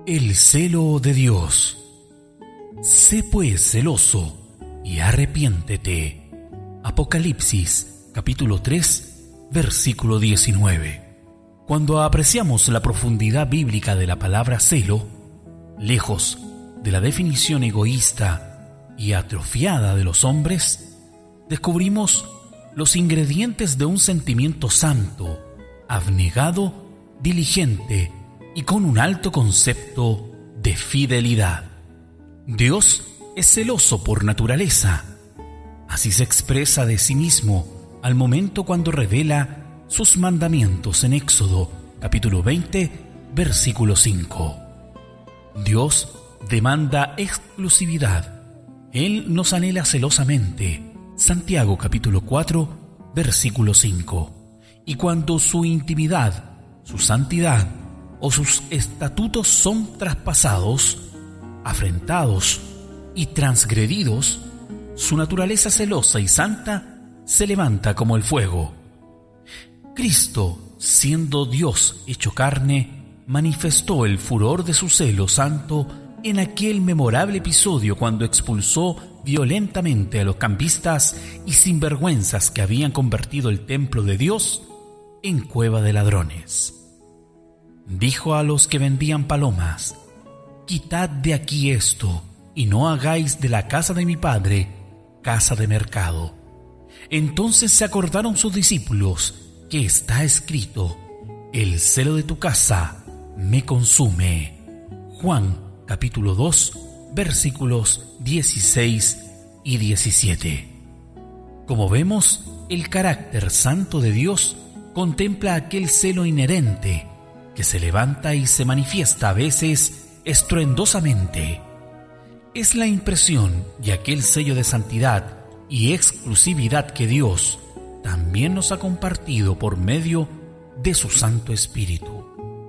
El celo de Dios. Sé pues celoso y arrepiéntete. Apocalipsis, capítulo 3, versículo 19. Cuando apreciamos la profundidad bíblica de la palabra celo, lejos de la definición egoísta y atrofiada de los hombres, descubrimos los ingredientes de un sentimiento santo, abnegado, diligente y con un alto concepto de fidelidad. Dios es celoso por naturaleza. Así se expresa de sí mismo al momento cuando revela sus mandamientos en Éxodo, capítulo 20, versículo 5. Dios demanda exclusividad. Él nos anhela celosamente. Santiago, capítulo 4, versículo 5. Y cuando su intimidad, su santidad o sus estatutos son traspasados, afrentados y transgredidos, su naturaleza celosa y santa se levanta como el fuego. Cristo, siendo Dios hecho carne, manifestó el furor de su celo santo en aquel memorable episodio cuando expulsó violentamente a los cambistas y sinvergüenzas que habían convertido el templo de Dios en cueva de ladrones. Dijo a los que vendían palomas: «Quitad de aquí esto, y no hagáis de la casa de mi padre casa de mercado». Entonces se acordaron sus discípulos que está escrito: «El celo de tu casa me consume». Juan, capítulo 2, versículos 16 y 17. Como vemos, el carácter santo de Dios contempla aquel celo inherente que se levanta y se manifiesta a veces estruendosamente. Es la impresión y aquel sello de santidad y exclusividad que Dios también nos ha compartido por medio de su Santo Espíritu.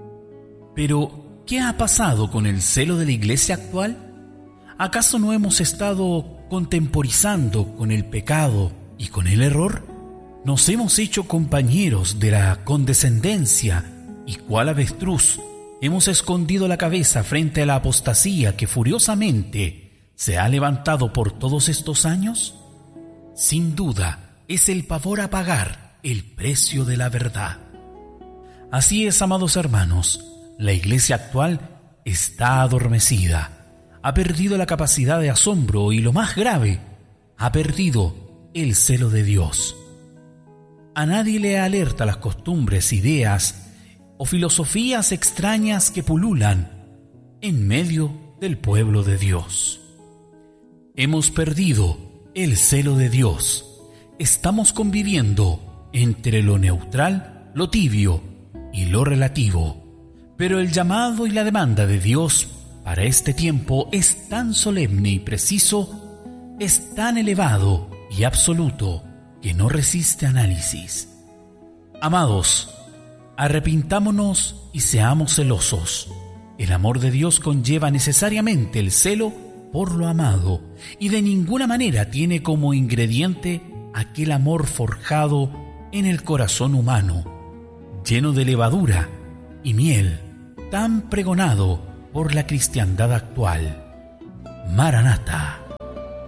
Pero, ¿qué ha pasado con el celo de la Iglesia actual? ¿Acaso no hemos estado contemporizando con el pecado y con el error? ¿Nos hemos hecho compañeros de la condescendencia y cual avestruz hemos escondido la cabeza frente a la apostasía que furiosamente se ha levantado por todos estos años? Sin duda, es el pavor a pagar el precio de la verdad. Así es, amados hermanos, la Iglesia actual está adormecida, ha perdido la capacidad de asombro y, lo más grave, ha perdido el celo de Dios. A nadie le alerta las costumbres, ideas o filosofías extrañas que pululan en medio del pueblo de Dios. Hemos perdido el celo de Dios. Estamos conviviendo entre lo neutral, lo tibio y lo relativo. Pero el llamado y la demanda de Dios para este tiempo es tan solemne y preciso, es tan elevado y absoluto que no resiste análisis. Amados, arrepintámonos y seamos celosos. El amor de Dios conlleva necesariamente el celo por lo amado y de ninguna manera tiene como ingrediente aquel amor forjado en el corazón humano, lleno de levadura y miel, tan pregonado por la cristiandad actual. Maranatha.